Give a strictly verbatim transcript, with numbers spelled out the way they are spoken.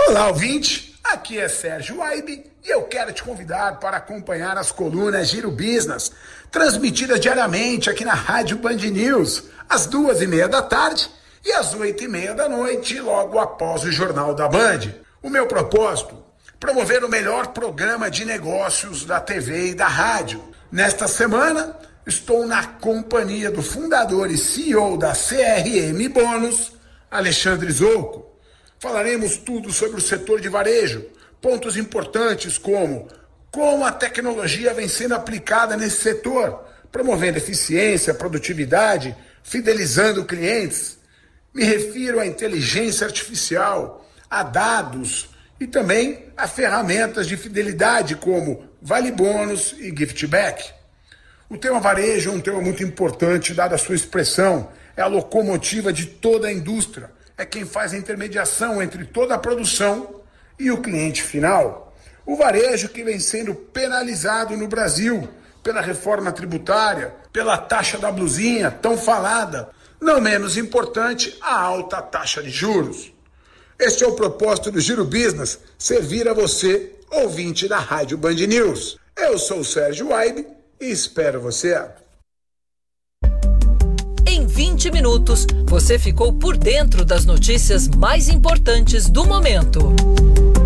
Olá, ouvinte! Aqui é Sérgio Waibe e eu quero te convidar para acompanhar as colunas Giro Business, transmitidas diariamente aqui na Rádio Band News, às duas e meia da tarde e às oito e meia da noite, logo após o Jornal da Band. O meu propósito? Promover o melhor programa de negócios da T V e da rádio. Nesta semana, estou na companhia do fundador e C E O da C R M Bônus, Alexandre Zocco. Falaremos tudo sobre o setor de varejo, pontos importantes como como a tecnologia vem sendo aplicada nesse setor, promovendo eficiência, produtividade, fidelizando clientes. Me refiro à inteligência artificial, a dados e também a ferramentas de fidelidade como Vale Bônus e Giftback. O tema varejo é um tema muito importante, dada a sua expressão, é a locomotiva de toda a indústria. É quem faz a intermediação entre toda a produção e o cliente final. O varejo que vem sendo penalizado no Brasil pela reforma tributária, pela taxa da blusinha tão falada, não menos importante, a alta taxa de juros. Este é o propósito do Giro Business, servir a você, ouvinte da Rádio Band News. Eu sou o Sérgio Waibe e espero você. Em vinte minutos, você ficou por dentro das notícias mais importantes do momento.